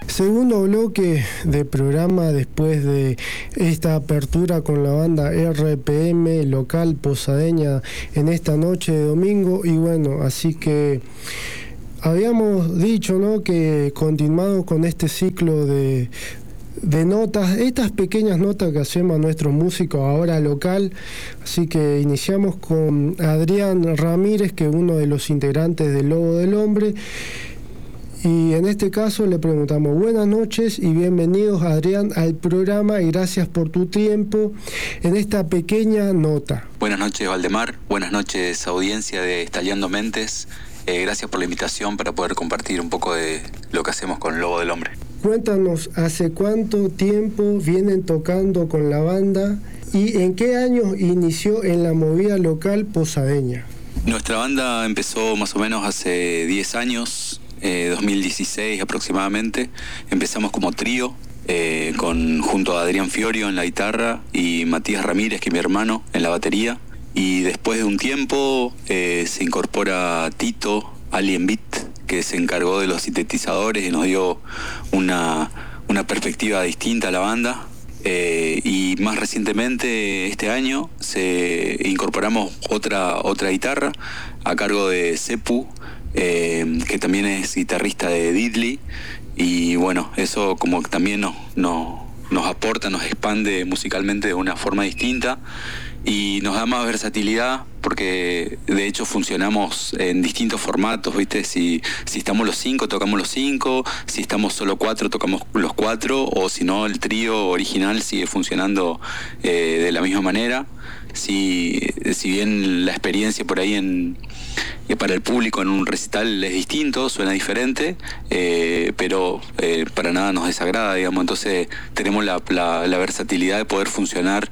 Segundo bloque de programa después de esta apertura con la banda RPM local posadeña en esta noche de domingo. Y bueno, así que habíamos dicho, ¿no?, que continuamos con este ciclo de notas, estas pequeñas notas que hacemos a nuestros músicos ahora local. Así que iniciamos con Adrián Ramírez, que es uno de los integrantes del Lobo del Hombre. Y en este caso le preguntamos: buenas noches y bienvenidos, Adrián, al programa, y gracias por tu tiempo en esta pequeña nota. Buenas noches, Valdemar. Buenas noches, audiencia de Estallando Mentes. Gracias por la invitación para poder compartir un poco de lo que hacemos con Lobo del Hombre. Cuéntanos, ¿hace cuánto tiempo vienen tocando con la banda y en qué años inició en la movida local posadeña? Nuestra banda empezó más o menos hace 10 años. 2016 aproximadamente. Empezamos como trío, junto a Adrián Fiorio en la guitarra y Matías Ramírez, que es mi hermano, en la batería. Y después de un tiempo se incorpora Tito, Alien Beat, que se encargó de los sintetizadores y nos dio una perspectiva distinta a la banda. Y más recientemente, este año, incorporamos otra guitarra a cargo de Sepu, que también es guitarrista de Diddley. Y bueno, eso como que también nos aporta, nos expande musicalmente de una forma distinta y nos da más versatilidad, porque de hecho funcionamos en distintos formatos, ¿viste? Si estamos los 5, tocamos los 5, si estamos solo 4, tocamos los 4, o si no, el trío original sigue funcionando de la misma manera. Si bien la experiencia por ahí para el público en un recital es distinto, suena diferente, pero para nada nos desagrada, digamos. Entonces tenemos la versatilidad de poder funcionar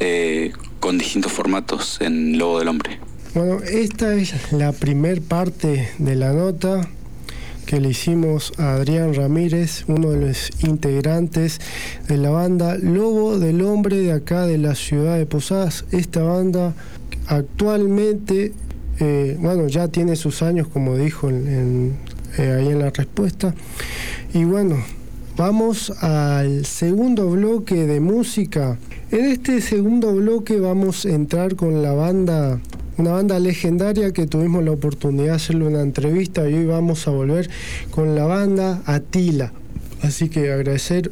con distintos formatos en Lobo del Hombre. Bueno, esta es la primer parte de la nota que le hicimos a Adrián Ramírez, uno de los integrantes de la banda Lobo del Hombre de acá de la ciudad de Posadas. Esta banda actualmente, ya tiene sus años, como dijo ahí en la respuesta. Y bueno, vamos al segundo bloque de música. En este segundo bloque vamos a entrar con la banda, una banda legendaria que tuvimos la oportunidad de hacerle una entrevista, y hoy vamos a volver con la banda Atila. Así que agradecer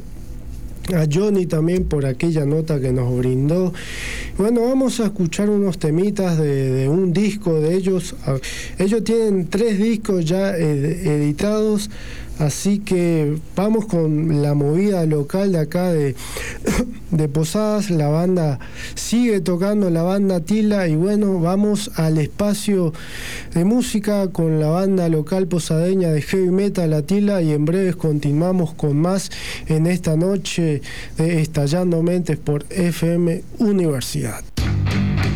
a Johnny también por aquella nota que nos brindó. Bueno, vamos a escuchar unos temitas de un disco de ellos. Ellos tienen 3 discos ya editados, así que vamos con la movida local de acá de Posadas. La banda sigue tocando, la banda Atila, y bueno, vamos al espacio de música con la banda local posadeña de heavy metal Atila, y en breves continuamos con más en esta noche de Estallando Mentes por FM Universidad.